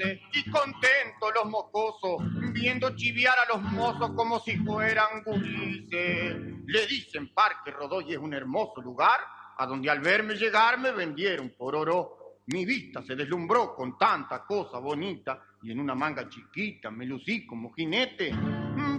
Y contentos los mocosos, viendo chiviar a los mozos como si fueran gurises. Le dicen Parque Rodó y es un hermoso lugar, a donde al verme llegar me vendieron por oro. Mi vista se deslumbró con tanta cosa bonita, y en una manga chiquita me lucí como jinete.